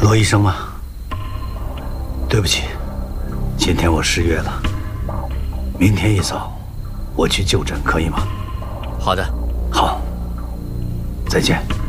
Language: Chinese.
罗医生吗？对不起，今天我失约了，明天一早我去就诊，可以吗？ 好的。 好，再见。